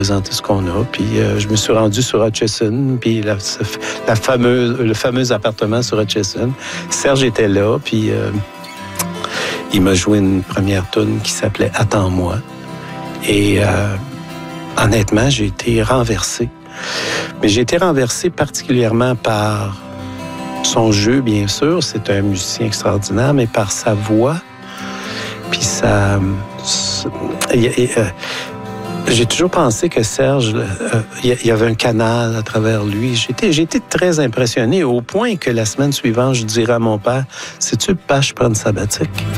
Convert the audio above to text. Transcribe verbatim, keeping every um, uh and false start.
présenter ce qu'on a. Puis euh, je me suis rendu sur Hutchison, puis la, la fameuse, le fameux appartement sur Hutchison. Serge était là, puis euh, il m'a joué une première tune qui s'appelait « Attends-moi ». Et euh, honnêtement, j'ai été renversé. Mais j'ai été renversé particulièrement par son jeu, bien sûr. C'est un musicien extraordinaire, mais par sa voix. Puis ça... Il, il, euh, j'ai toujours pensé que Serge, euh, il y avait un canal à travers lui. J'étais, j'ai été très impressionné, au point que la semaine suivante, je dirais à mon père, « Sais-tu, pas, je prends une sabbatique. »